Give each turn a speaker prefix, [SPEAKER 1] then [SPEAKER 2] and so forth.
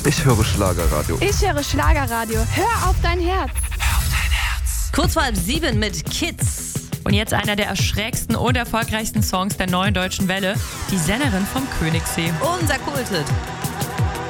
[SPEAKER 1] Ich höre Schlagerradio.
[SPEAKER 2] Ich höre Schlagerradio. Hör auf dein Herz.
[SPEAKER 3] Hör auf dein Herz.
[SPEAKER 4] Kurz vor 7 mit Kids.
[SPEAKER 5] Und jetzt einer der erschrecksten und erfolgreichsten Songs der neuen deutschen Welle, die Sängerin vom Königssee.
[SPEAKER 4] Unser Kulthit.